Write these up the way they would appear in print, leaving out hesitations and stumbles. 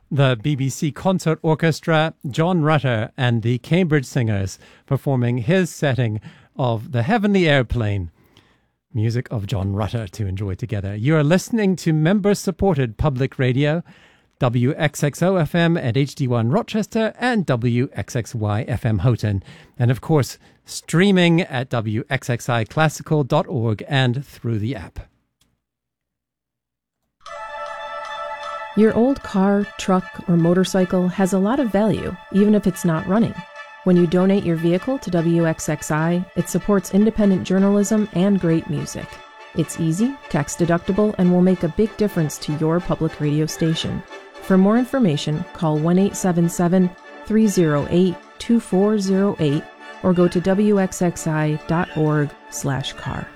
The BBC Concert Orchestra, John Rutter, and the Cambridge Singers performing his setting of The Heavenly Airplane. Music of John Rutter to enjoy together. You are listening to member-supported public radio, WXXO FM at HD1 Rochester and WXXY FM Houghton. And of course, streaming at wxxiclassical.org and through the app. Your old car, truck, or motorcycle has a lot of value, even if it's not running. When you donate your vehicle to WXXI, it supports independent journalism and great music. It's easy, tax-deductible, and will make a big difference to your public radio station. For more information, call 1-877-308-2408 or go to wxxi.org/car.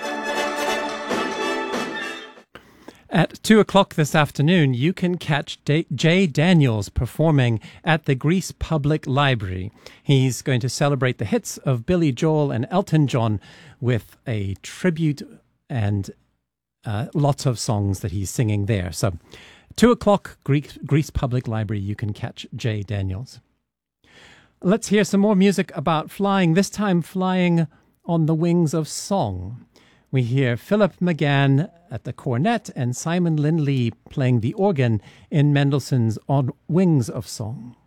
At 2 o'clock this afternoon, you can catch Jay Daniels performing at the Greece Public Library. He's going to celebrate the hits of Billy Joel and Elton John with a tribute and lots of songs that he's singing there. So 2 o'clock, Greece Public Library, you can catch Jay Daniels. Let's hear some more music about flying, this time flying on the wings of song. We hear Philip McGann at the cornet and Simon Lin Lee playing the organ in Mendelssohn's On Wings of Song.